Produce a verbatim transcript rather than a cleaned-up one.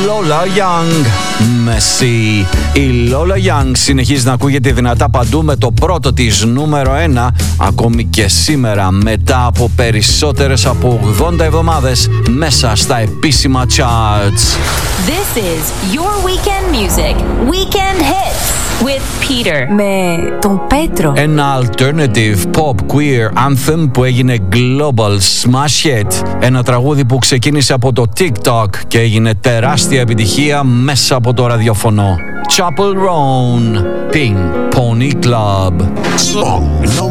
Lola Young, Messi. Η Lola Young συνεχίζει να ακούγεται δυνατά παντού με το πρώτο της νούμερο ένα ακόμη και σήμερα, μετά από περισσότερες από ογδόντα εβδομάδες μέσα στα επίσημα charts. This is your weekend music, Weekend Hits with Peter. Με τον Πέτρο. Ένα alternative pop queer anthem που έγινε global smash hit. Ένα τραγούδι που ξεκίνησε από το TikTok και έγινε τεράστια επιτυχία μέσα από το ραδιοφωνό. Chapel Roan, Pink Pony Club. Song, no